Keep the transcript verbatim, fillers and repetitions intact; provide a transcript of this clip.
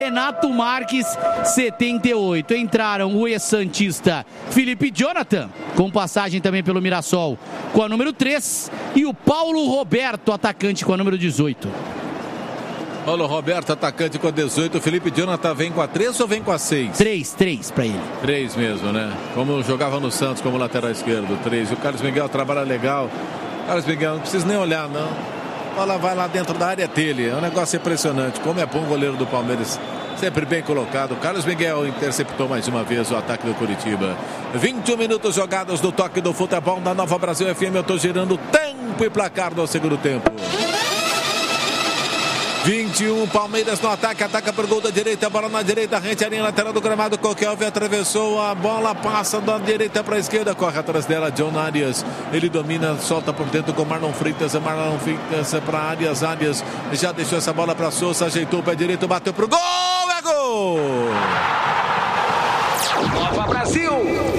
Renato Marques, setenta e oito. Entraram o ex-santista Felipe Jonathan, com passagem também pelo Mirassol, com a número três, e o Paulo Roberto, atacante, com a número dezoito. Paulo Roberto, atacante, com a dezoito. O Felipe Jonathan vem com a três ou vem com a seis? três, três para ele. três mesmo, né? Como jogava no Santos como lateral esquerdo, três. E o Carlos Miguel trabalha legal. Carlos Miguel, não precisa nem olhar, não. A bola vai lá dentro da área dele. É um negócio impressionante. Como é bom o goleiro do Palmeiras. Sempre bem colocado. Carlos Miguel interceptou mais uma vez o ataque do Curitiba. vinte e um minutos jogados do toque do futebol da Nova Brasil F M. Eu estou girando tempo e placar do segundo tempo. vinte e um, Palmeiras no ataque, ataca por gol da direita, bola na direita, rente a linha lateral do gramado, Kokelvin atravessou a bola, passa da direita para a esquerda, corre atrás dela, John Arias, ele domina, solta por dentro com Marlon Freitas, Marlon Freitas para Arias, Arias já deixou essa bola para Souza, ajeitou o pé direito, bateu pro gol, é gol! Nova Brasil!